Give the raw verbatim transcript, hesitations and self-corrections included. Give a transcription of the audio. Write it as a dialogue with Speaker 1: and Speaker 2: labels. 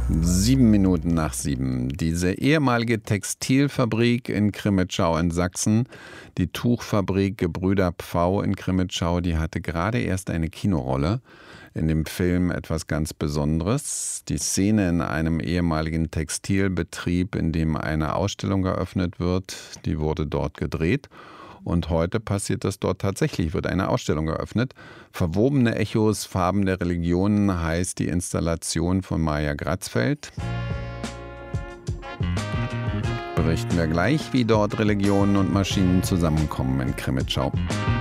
Speaker 1: Sieben Minuten nach sieben. Diese ehemalige Textilfabrik in Crimmitschau in Sachsen, die Tuchfabrik Gebrüder Pfau in Crimmitschau, die hatte gerade erst eine Kinorolle. In dem Film etwas ganz Besonderes. Die Szene in einem ehemaligen Textilbetrieb, in dem eine Ausstellung eröffnet wird, die wurde dort gedreht. Und heute passiert das dort tatsächlich, wird eine Ausstellung eröffnet. Verwobene Echos, Farben der Religionen heißt die Installation von Maja Gratzfeld. Berichten wir gleich, wie dort Religionen und Maschinen zusammenkommen in Crimmitschau.